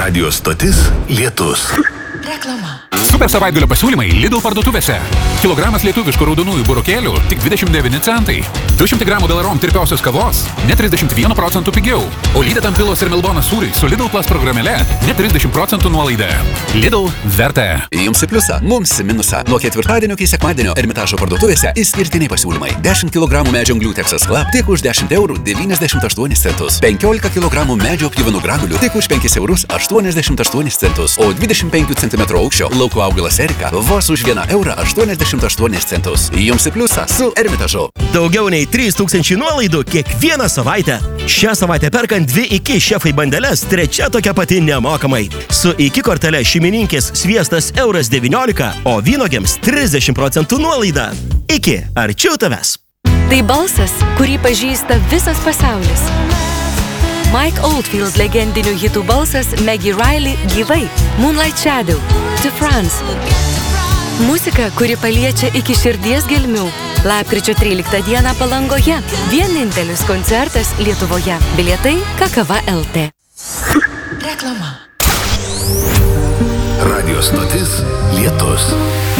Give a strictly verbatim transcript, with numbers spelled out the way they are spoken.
Radio stotis Lietus. Reklama. Super savaitgalio pasiūlymai Lidl parduotuvėse. Kilogramas lietuviškų raudonųjų burokėlių tik dvidešimt devyni centai. du šimtai gramų Delarom tirpiosios kavos net trisdešimt vienu procentu pigiau. O Lydet Ampilos ir Melbonas sūriai su Lidl Plus programėle net trisdešimt procentų nuolaida. Lidl verta. Jums į pliusą, mums į minusą. Nuo ketvirtadienio iki sekmadienio Ermitažo parduotuvėse išskirtiniai pasiūlymai. dešimt kilogramų medžio anglių Texas Club tik už dešimt eurų devyniasdešimt aštuonis centus. penkiolika kilogramų medžio pjuvenų granulių tik už penkis eurus aštuoniasdešimt aštuonis centus. O dvidešimt penkių centimetrų aukščio lauko augalas Erika vos už vieną eurą aštuoniasdešimt aštuonis centus. Jums į pliusą su Ermitažu. Daugiau nei trys tūkstančiai nuolaidų kiekvieną savaitę. Šią savaitę perkant dvi iki šefai bandeles, trečia tokia pati nemokamai. Su iki kortele šeimininkės sviestas euras devyniolika, o vynogiams trisdešimt procentų nuolaida. Iki, arčiau tavęs. Tai balsas, kurį pažįsta visas pasaulis. Mike Oldfield legendinių hitų balsas Maggie Riley gyvai. Moonlight Shadow, To France. Muzika, kuri paliečia iki širdies gelmių. Lapkričio tryliktą dieną Palangoje. Vienintelis koncertas Lietuvoje. Bilietai Kakava L T. Reklama. Radio stotis Lietus.